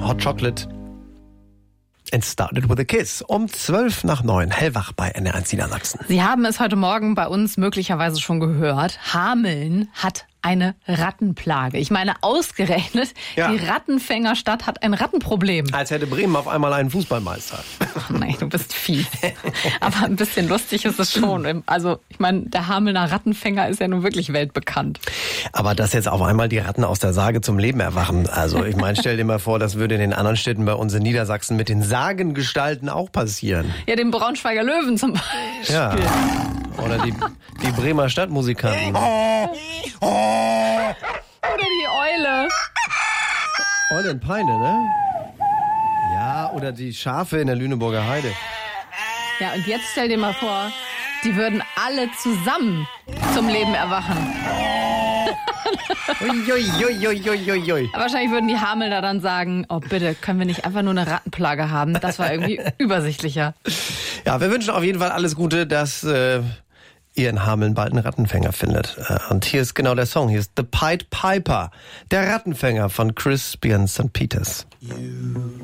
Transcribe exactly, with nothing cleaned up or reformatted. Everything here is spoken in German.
Hot Chocolate. It started with a kiss. Um zwölf nach neun, hellwach bei N R eins Niedersachsen. Sie haben es heute Morgen bei uns möglicherweise schon gehört. Hameln hat eine Rattenplage. Ich meine, ausgerechnet, ja. Die Rattenfängerstadt hat ein Rattenproblem. Als hätte Bremen auf einmal einen Fußballmeister. Ach nein, du bist fies. Aber ein bisschen lustig ist es schon. Also, ich meine, der Hamelner Rattenfänger ist ja nun wirklich weltbekannt. Aber dass jetzt auf einmal die Ratten aus der Sage zum Leben erwachen. Also, ich meine, stell dir mal vor, das würde in den anderen Städten bei uns in Niedersachsen mit den Sagengestalten auch passieren. Ja, den Braunschweiger Löwen zum Beispiel. Ja. Oder die, die Bremer Stadtmusikanten. Oder die Eule. Eule in Peine, ne? Ja, oder die Schafe in der Lüneburger Heide. Ja, und jetzt stell dir mal vor, die würden alle zusammen zum Leben erwachen. Uiuiuiuiuiui. Wahrscheinlich würden die Hamelner dann sagen, oh bitte, können wir nicht einfach nur eine Rattenplage haben? Das war irgendwie übersichtlicher. Ja, wir wünschen auf jeden Fall alles Gute, dass äh, ihr in Hameln bald einen Rattenfänger findet. Und hier ist genau der Song. Hier ist The Pied Piper, der Rattenfänger von Chris Björn Sankt Peters.